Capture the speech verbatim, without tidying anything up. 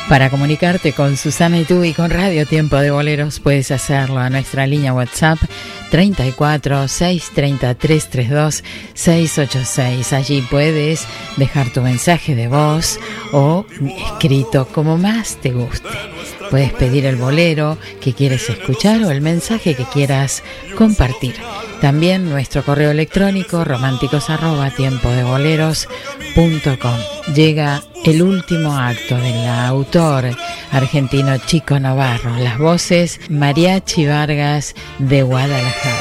Para comunicarte con Susana y tú y con Radio Tiempo de Boleros puedes hacerlo a nuestra línea WhatsApp treinta y cuatro, seiscientos treinta, trescientos treinta y dos, seiscientos ochenta y seis. Allí puedes dejar tu mensaje de voz o escrito como más te guste. Puedes pedir el bolero que quieres escuchar o el mensaje que quieras compartir. También nuestro correo electrónico románticos arroba tiempo de boleros punto com. Llega el último acto del autor argentino Chico Novarro. Las voces Mariachi Vargas de Guadalajara.